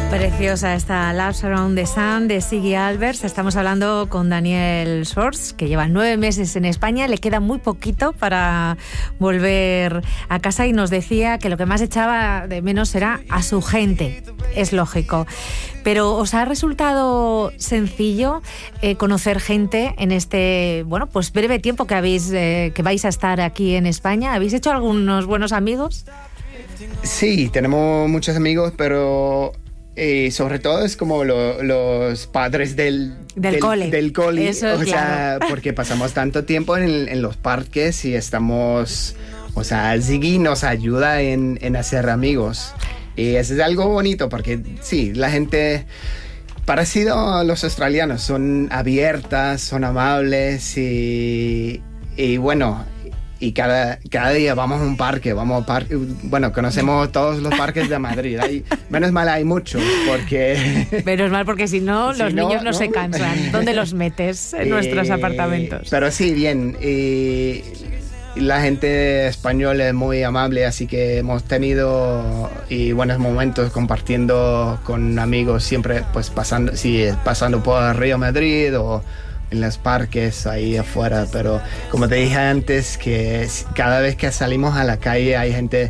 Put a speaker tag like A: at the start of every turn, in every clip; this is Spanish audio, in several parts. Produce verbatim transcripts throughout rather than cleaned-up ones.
A: Preciosa esta Laughs Around the Sun de Ziggy Albers. Estamos hablando con Daniel Sors, que lleva nueve meses en España, le queda muy poquito para volver a casa y nos decía que lo que más echaba de menos era a su gente. Es lógico. Pero ¿os ha resultado sencillo eh, conocer gente en este, bueno, pues breve tiempo que habéis eh, que vais a estar aquí en España? ¿Habéis hecho algunos buenos amigos?
B: Sí, tenemos muchos amigos, pero eh, sobre todo es como lo, los padres del,
A: del,
B: del
A: cole.
B: Del cole.
A: Eso es
B: o
A: claro.
B: sea, porque pasamos tanto tiempo en, en los parques y estamos, o sea, Ziggy nos ayuda en, en hacer amigos. Y eso es algo bonito porque sí, la gente, parecido a los australianos, son abiertas, son amables y, y bueno, y cada, cada día vamos a un parque, vamos a parque, bueno, conocemos todos los parques de Madrid. Hay, menos mal hay muchos porque...
A: Menos mal porque si no, los
B: si no,
A: niños no,
B: no
A: se cansan. ¿Dónde los metes? En eh, nuestros apartamentos.
B: Pero sí, bien. Y la gente española es muy amable, así que hemos tenido y buenos momentos compartiendo con amigos, siempre pues pasando, sí, pasando por Río Madrid o en los parques ahí afuera. Pero como te dije antes, que cada vez que salimos a la calle hay gente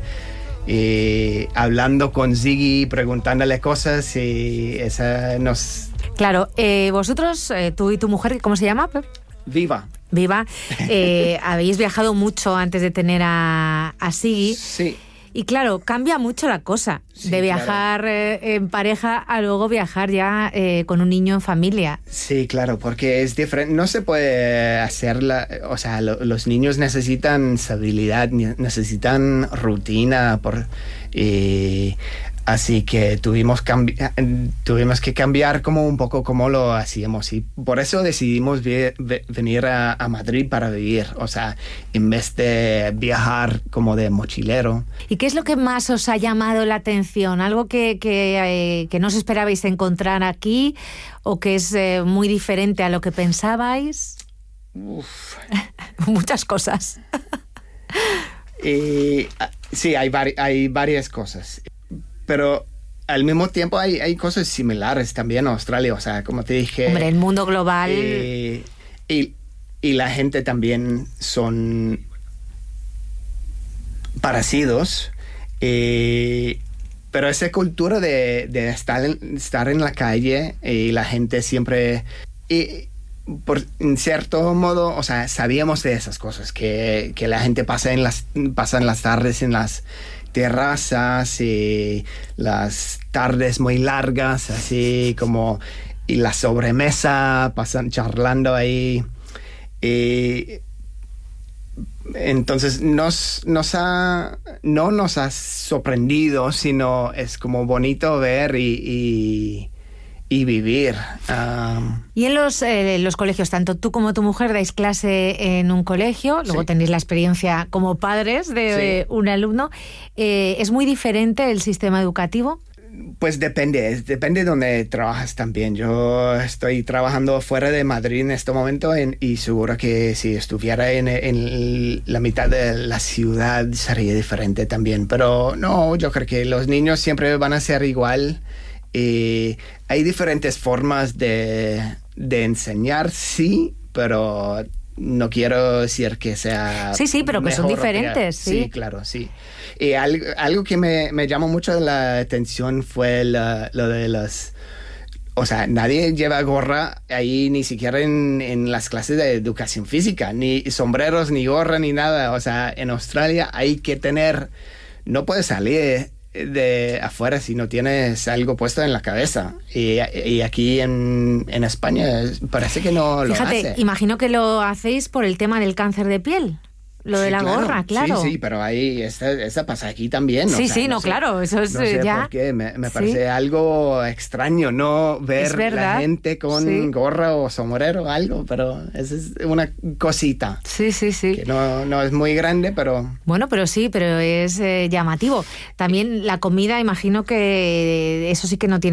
B: y hablando con Ziggy, preguntándole cosas y esa nos...
A: Claro, eh, vosotros, eh, tú y tu mujer, ¿cómo se llama, Pep?
B: Viva.
A: Viva. Eh, habéis viajado mucho antes de tener a, a Ziggy.
B: Sí.
A: Y claro, cambia mucho la cosa
B: Sí,
A: de viajar
B: claro.
A: eh, en pareja a luego viajar ya eh, con un niño en familia.
B: Sí, claro, porque es diferente. No se puede hacerla, o sea, lo, los niños necesitan estabilidad, necesitan rutina, por, y así que tuvimos, cambi- tuvimos que cambiar como un poco cómo lo hacíamos y por eso decidimos vi- ve- venir a, a Madrid para vivir, o sea, en vez de viajar como de mochilero.
A: ¿Y qué es lo que más os ha llamado la atención? ¿Algo que, que, eh, que no os esperabais encontrar aquí o que es eh, muy diferente a lo que pensabais?
B: Uf.
A: Muchas cosas.
B: Y, sí, hay, vari- hay varias cosas. Pero al mismo tiempo hay, hay cosas similares también en Australia. O sea, como te dije...
A: Hombre, el mundo global...
B: Eh, y, y la gente también son parecidos. Eh, pero esa cultura de, de estar, en, estar en la calle y la gente siempre... Y, por, en cierto modo, o sea, sabíamos de esas cosas. Que, que la gente pasa en las, pasa en las tardes en las... terrazas y las tardes muy largas, así como, y la sobremesa, pasan charlando ahí. Y entonces nos, nos ha, no nos ha sorprendido, sino es como bonito ver y, y, y vivir. Um,
A: y en los, eh, los colegios, tanto tú como tu mujer dais clase en un colegio, luego
B: sí.
A: tenéis la experiencia como padres de,
B: Sí.
A: de un alumno. Eh, ¿Es muy diferente el sistema educativo?
B: Pues depende, depende de donde trabajas también. Yo estoy trabajando fuera de Madrid en este momento en, y seguro que si estuviera en, en la mitad de la ciudad sería diferente también. Pero no, yo creo que los niños siempre van a ser igual. Y hay diferentes formas de, de enseñar, sí, pero no quiero decir que sea
A: Sí, sí, pero que son diferentes, sí.
B: Sí, claro, sí. Y algo, algo que me, me llamó mucho la atención fue la, lo de las... O sea, nadie lleva gorra ahí, ni siquiera en, en las clases de educación física, ni sombreros, ni gorra, ni nada. O sea, en Australia hay que tener... No puedes salir de afuera si no tienes algo puesto en la cabeza. Y, y aquí en, en España parece que no lo hace.
A: Fíjate, imagino que lo hacéis por el tema del cáncer de piel. Lo
B: sí,
A: de la
B: claro.
A: gorra, claro.
B: Sí, sí, pero ahí esta, esta pasa aquí también.
A: Sí,
B: o sea,
A: sí, no,
B: no sé,
A: claro, eso es
B: no sé
A: ya...
B: por qué, me, me
A: Sí.
B: parece algo extraño no ver la gente con
A: sí.
B: gorra o sombrero o algo, pero eso es una cosita.
A: Sí, sí, sí.
B: Que no, no es muy grande, pero...
A: Bueno, pero sí, pero es eh, llamativo. También la comida, imagino que eso sí que no tiene